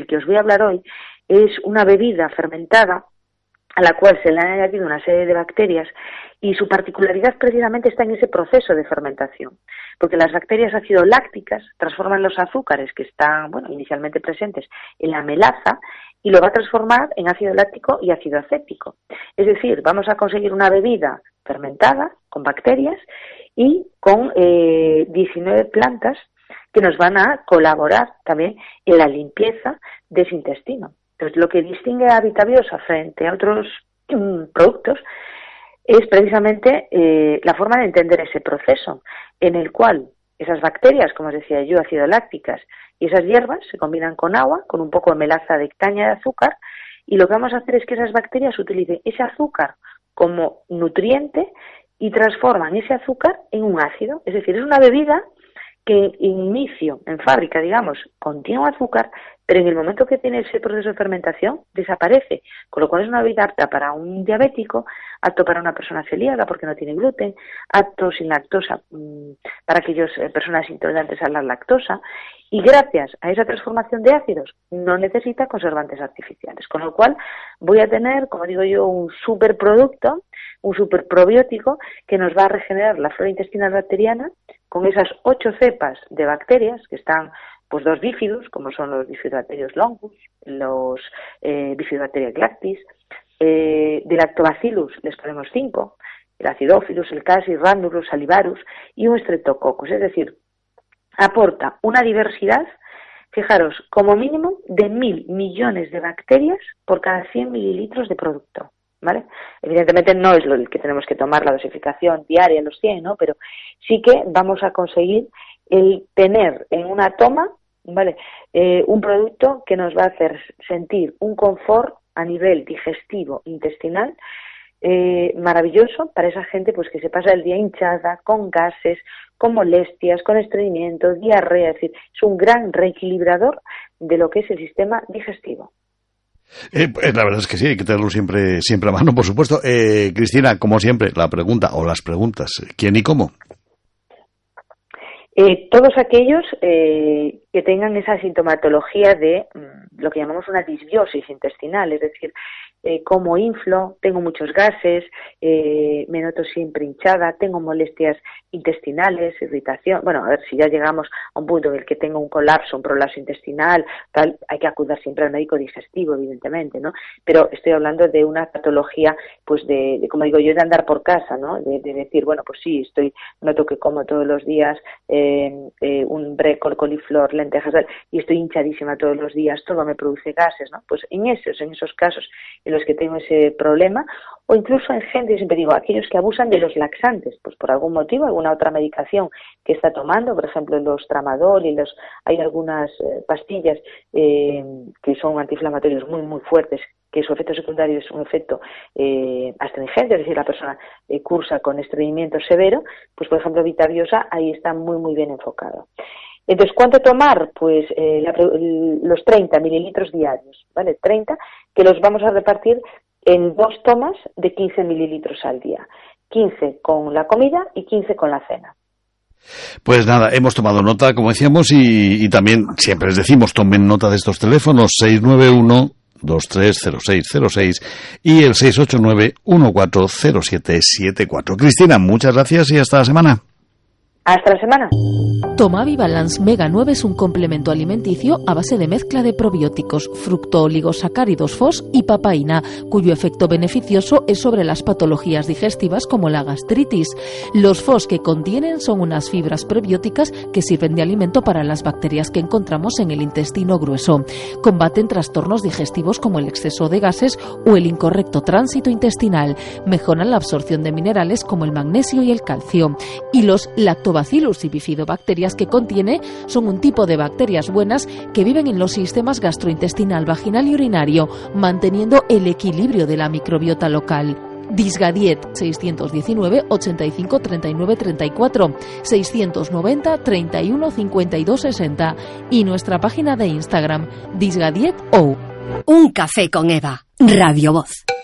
que os voy a hablar hoy es una bebida fermentada a la cual se le han añadido una serie de bacterias y su particularidad precisamente está en ese proceso de fermentación, porque las bacterias ácido lácticas transforman los azúcares que están, inicialmente presentes en la melaza y lo va a transformar en ácido láctico y ácido acético. Es decir, vamos a conseguir una bebida fermentada con bacterias y con 19 plantas que nos van a colaborar también en la limpieza de ese intestino. Entonces, lo que distingue a Vitabiosa frente a otros productos es precisamente la forma de entender ese proceso, en el cual esas bacterias, como os decía yo, ácido lácticas, y esas hierbas se combinan con agua, con un poco de melaza de caña de azúcar, y lo que vamos a hacer es que esas bacterias utilicen ese azúcar como nutriente y transforman ese azúcar en un ácido. Es decir, es una bebida que en inicio, en fábrica, digamos, contiene azúcar, pero en el momento que tiene ese proceso de fermentación desaparece, con lo cual es una bebida apta para un diabético, apto para una persona celíaca porque no tiene gluten, apto sin lactosa para aquellas personas intolerantes a la lactosa, y gracias a esa transformación de ácidos no necesita conservantes artificiales, con lo cual voy a tener, como digo yo, un superproducto, un superprobiótico que nos va a regenerar la flora intestinal bacteriana con esas 8 cepas de bacterias que están, pues, dos bífidos, como son los Bifidobacterius longus, los Bifidobacterias lactis, de Lactobacillus les ponemos 5, el Acidophilus, el Cassis, Rhamnus, Salivarus y un Streptococcus, es decir, aporta una diversidad, fijaros, como mínimo de 1.000 millones de bacterias por cada 100 mililitros de producto, ¿vale? Evidentemente no es lo que tenemos que tomar la dosificación diaria, los 100, ¿no? Pero sí que vamos a conseguir el tener en una toma, ¿vale? Un producto que nos va a hacer sentir un confort a nivel digestivo, intestinal, maravilloso para esa gente pues que se pasa el día hinchada, con gases, con molestias, con estreñimiento, diarrea. Es decir, es un gran reequilibrador de lo que es el sistema digestivo. La verdad es que sí, hay que tenerlo siempre a mano, por supuesto. Cristina, como siempre, la pregunta o las preguntas, ¿quién y cómo? Todos aquellos que tengan esa sintomatología de lo que llamamos una disbiosis intestinal, es decir, como inflo, tengo muchos gases, me noto siempre hinchada, tengo molestias intestinales, irritación. Bueno, a ver, si ya llegamos a un punto en el que tengo un colapso, un prolapso intestinal, tal, hay que acudir siempre al médico digestivo, evidentemente, ¿no? Pero estoy hablando de una patología, pues de como digo yo, de andar por casa, ¿no? De decir, bueno, pues sí, noto que como todos los días un brécol, coliflor, lentejas, y estoy hinchadísima todos los días, todo me produce gases, ¿no? Pues en esos casos en los que tengo ese problema, o incluso en gente, yo siempre digo, aquellos que abusan de los laxantes, pues por algún motivo, alguna otra medicación que está tomando, por ejemplo los tramadol y hay algunas pastillas que son antiinflamatorios muy muy fuertes, que su efecto secundario es un efecto astringente, es decir, la persona cursa con estreñimiento severo, pues por ejemplo Vitabiosa ahí está muy muy bien enfocado. Entonces, ¿cuánto tomar? Pues los 30 mililitros diarios, ¿vale? 30, que los vamos a repartir en 2 tomas de 15 mililitros al día. 15 con la comida y 15 con la cena. Pues nada, hemos tomado nota, como decíamos, y también siempre les decimos, tomen nota de estos teléfonos, 691-230606 y el 689-140774. Cristina, muchas gracias y hasta la semana. Hasta la semana. Tomavi Balance Mega 9 es un complemento alimenticio a base de mezcla de probióticos, fructooligosacáridos FOS y papaína, cuyo efecto beneficioso es sobre las patologías digestivas como la gastritis. Los FOS que contienen son unas fibras prebióticas que sirven de alimento para las bacterias que encontramos en el intestino grueso. Combaten trastornos digestivos como el exceso de gases o el incorrecto tránsito intestinal. Mejoran la absorción de minerales como el magnesio y el calcio. Y los Lactobacillus y Bifidobacterias que contiene son un tipo de bacterias buenas que viven en los sistemas gastrointestinal, vaginal y urinario, manteniendo el equilibrio de la microbiota local. Disgadiet 619 85 39 34 690 31 52 60 y nuestra página de Instagram Disgadiet O. Un café con Eva, Radio Voz.